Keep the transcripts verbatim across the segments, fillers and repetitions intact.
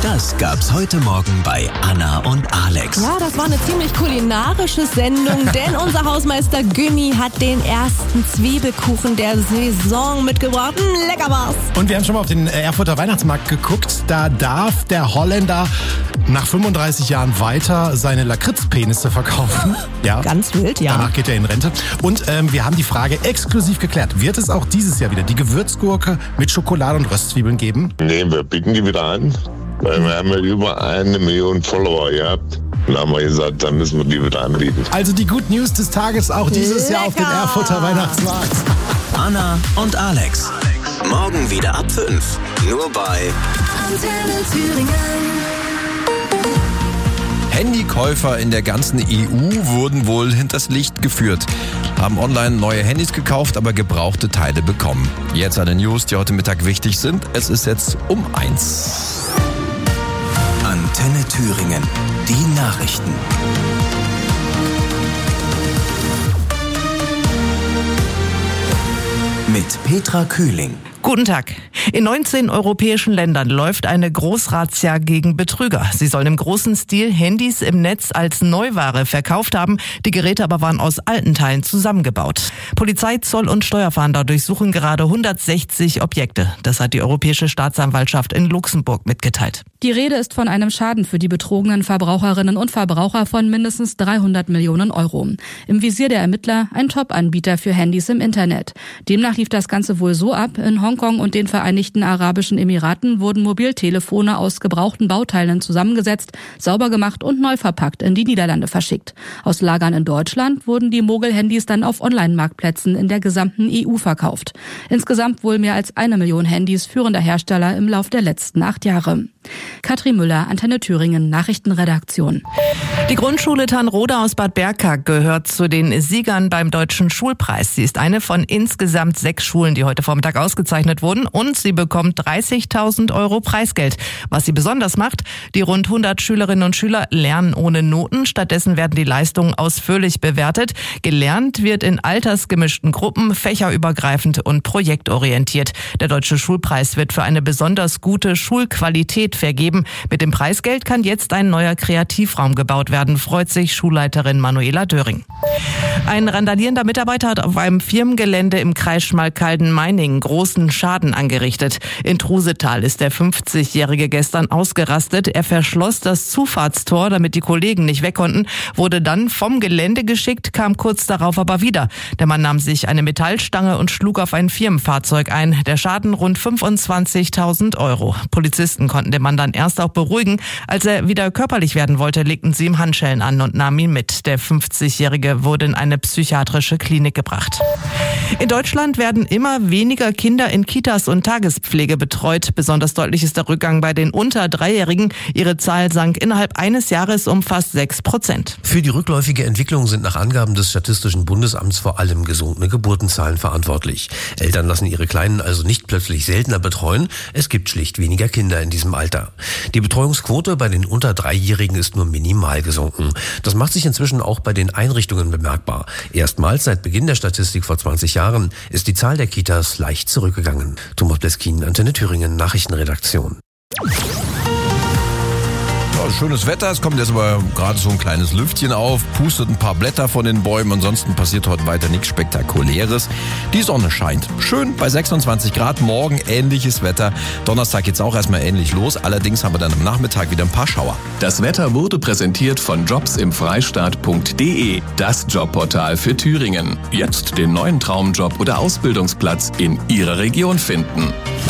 Das gab's heute Morgen bei Anna und Alex. Ja, das war eine ziemlich kulinarische Sendung, denn unser Hausmeister Günni hat den ersten Zwiebelkuchen der Saison mitgebracht. Mm, lecker war's. Und wir haben schon mal auf den Erfurter Weihnachtsmarkt geguckt. Da darf der Holländer nach fünfunddreißig Jahren weiter seine Lakritzpenisse verkaufen. Ja. Ganz wild, ja. Danach geht er in Rente. Und ähm, wir haben die Frage exklusiv geklärt. Wird es auch dieses Jahr wieder die Gewürzgurke mit Schokolade und Röstzwiebeln geben? Nee, wir bieten die wieder an. Weil wir haben ja über eine Million Follower gehabt. Und da haben wir gesagt, dann müssen wir die wieder anbieten. Also die Good News des Tages auch dieses Lecker. Jahr auf dem Erfurter Weihnachtsmarkt. Anna und Alex. Morgen wieder ab fünf. Nur bei Antenne Thüringen. Handykäufer in der ganzen E U wurden wohl hinters Licht geführt, haben online neue Handys gekauft, aber gebrauchte Teile bekommen. Jetzt eine News, die heute Mittag wichtig sind. Es ist jetzt um eins. Antenne Thüringen. Die Nachrichten. Mit Petra Kühling. Guten Tag. In neunzehn europäischen Ländern läuft eine Großrazzia gegen Betrüger. Sie sollen im großen Stil Handys im Netz als Neuware verkauft haben. Die Geräte aber waren aus alten Teilen zusammengebaut. Polizei, Zoll und Steuerfahnder durchsuchen gerade hundertsechzig Objekte. Das hat die Europäische Staatsanwaltschaft in Luxemburg mitgeteilt. Die Rede ist von einem Schaden für die betrogenen Verbraucherinnen und Verbraucher von mindestens dreihundert Millionen Euro. Im Visier der Ermittler ein Top-Anbieter für Handys im Internet. Demnach lief das Ganze wohl so ab: In Hongkong und den Vereinigten Arabischen Emiraten wurden Mobiltelefone aus gebrauchten Bauteilen zusammengesetzt, sauber gemacht und neu verpackt in die Niederlande verschickt. Aus Lagern in Deutschland wurden die Mogel-Handys dann auf Online-Marktplätzen in der gesamten E U verkauft. Insgesamt wohl mehr als eine Million Handys führender Hersteller im Lauf der letzten acht Jahre. Katrin Müller, Antenne Thüringen, Nachrichtenredaktion. Die Grundschule Tannrode aus Bad Berka gehört zu den Siegern beim Deutschen Schulpreis. Sie ist eine von insgesamt sechs Schulen, die heute Vormittag ausgezeichnet wurden, und sie bekommt dreißigtausend Euro Preisgeld. Was sie besonders macht: die rund hundert Schülerinnen und Schüler lernen ohne Noten. Stattdessen werden die Leistungen ausführlich bewertet. Gelernt wird in altersgemischten Gruppen, fächerübergreifend und projektorientiert. Der Deutsche Schulpreis wird für eine besonders gute Schulqualität vergeben. Mit dem Preisgeld kann jetzt ein neuer Kreativraum gebaut werden, freut sich Schulleiterin Manuela Döring. Ein randalierender Mitarbeiter hat auf einem Firmengelände im Kreis Schmalkalden-Meiningen großen Schaden angerichtet. In Trusetal ist der fünfzigjährige gestern ausgerastet. Er verschloss das Zufahrtstor, damit die Kollegen nicht weg konnten, wurde dann vom Gelände geschickt, kam kurz darauf aber wieder. Der Mann nahm sich eine Metallstange und schlug auf ein Firmenfahrzeug ein. Der Schaden rund fünfundzwanzigtausend Euro. Polizisten konnten den Mann dann erst auch beruhigen. Als er wieder körperlich werden wollte, legten sie ihm Handschellen an und nahmen ihn mit. Der fünfzigjährige wurde in eine psychiatrische Klinik gebracht. In Deutschland werden immer weniger Kinder in Kitas und Tagespflege betreut. Besonders deutlich ist der Rückgang bei den unter Dreijährigen. Ihre Zahl sank innerhalb eines Jahres um fast sechs Prozent. Für die rückläufige Entwicklung sind nach Angaben des Statistischen Bundesamts vor allem gesunkene Geburtenzahlen verantwortlich. Eltern lassen ihre Kleinen also nicht plötzlich seltener betreuen. Es gibt schlicht weniger Kinder in diesem Alter. Die Betreuungsquote bei den unter Dreijährigen ist nur minimal gesunken. Das macht sich inzwischen auch bei den Einrichtungen bemerkbar. Erstmals seit Beginn der Statistik vor zwanzig Jahren ist die Zahl der Kitas leicht zurückgegangen. Thomas Bleskin, Antenne Thüringen, Nachrichtenredaktion. Ja, schönes Wetter, es kommt jetzt aber gerade so ein kleines Lüftchen auf, pustet ein paar Blätter von den Bäumen, ansonsten passiert heute weiter nichts Spektakuläres. Die Sonne scheint. Schön bei sechsundzwanzig Grad, morgen ähnliches Wetter. Donnerstag geht's auch erstmal ähnlich los, allerdings haben wir dann am Nachmittag wieder ein paar Schauer. Das Wetter wurde präsentiert von jobs im freistaat punkt de, das Jobportal für Thüringen. Jetzt den neuen Traumjob oder Ausbildungsplatz in Ihrer Region finden.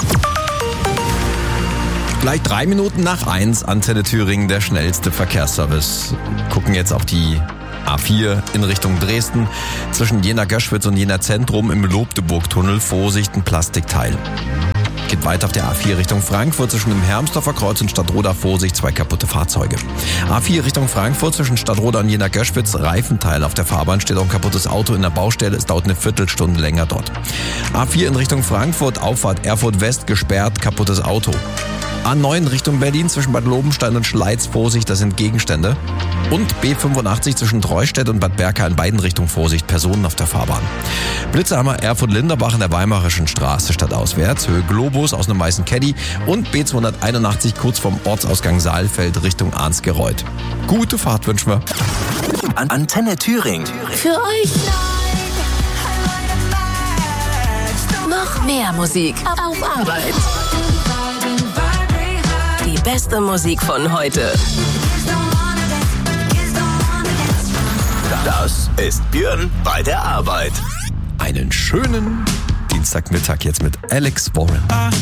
Gleich drei Minuten nach eins, Antenne Thüringen, der schnellste Verkehrsservice. Gucken jetzt auf die A vier in Richtung Dresden. Zwischen Jena-Göschwitz und Jena-Zentrum im Lobdeburg-Tunnel. Vorsicht, ein Plastikteil. Geht weiter auf der A vier Richtung Frankfurt zwischen dem Hermsdorfer Kreuz und Stadtroda. Vorsicht, zwei kaputte Fahrzeuge. A vier Richtung Frankfurt zwischen Stadtroda und Jena-Göschwitz. Reifenteil auf der Fahrbahn, steht auch ein kaputtes Auto in der Baustelle. Es dauert eine Viertelstunde länger dort. A vier in Richtung Frankfurt, Auffahrt Erfurt West gesperrt, kaputtes Auto. A neun Richtung Berlin zwischen Bad Lobenstein und Schleiz, Vorsicht, das sind Gegenstände. Und B fünfundachtzig zwischen Treustedt und Bad Berka in beiden Richtungen, Vorsicht, Personen auf der Fahrbahn. Blitzerhammer Erfurt-Linderbach in der Weimarischen Straße stadtauswärts, Höhe Globus aus einem weißen Caddy und B zweihunderteinundachtzig kurz vom Ortsausgang Saalfeld Richtung Arnsgereuth. Gute Fahrt wünschen wir. An Antenne Thüringen. Für euch Noch mehr Musik auf Arbeit. Die beste Musik von heute. Das ist Björn bei der Arbeit. Einen schönen Dienstagmittag jetzt mit Alex Warren.